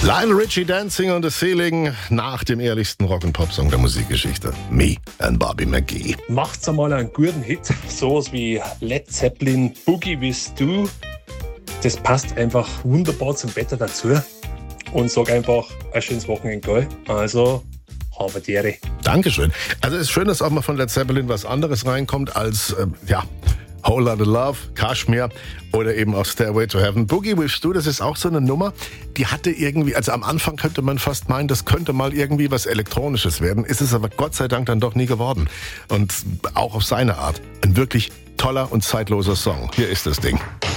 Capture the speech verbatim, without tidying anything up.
Lionel Richie, Dancing on the Ceiling, nach dem ehrlichsten Rock- und Pop-Song der Musikgeschichte. Me and Bobby McGee. Macht's einmal einen guten Hit, sowas wie Led Zeppelin, Boogie with Du. Das passt einfach wunderbar zum Wetter dazu. Und sag einfach ein schönes Wochenende, gell? Also, habe die Ehre. Dankeschön. Also es ist schön, dass auch mal von Led Zeppelin was anderes reinkommt als, äh, ja, Whole Lotta Love, Kashmir oder eben auch Stairway to Heaven. Boogie with Du, das ist auch so eine Nummer, die hatte irgendwie, also am Anfang könnte man fast meinen, das könnte mal irgendwie was Elektronisches werden, ist es aber Gott sei Dank dann doch nie geworden. Und auch auf seine Art. Ein wirklich toller und zeitloser Song. Hier ist das Ding.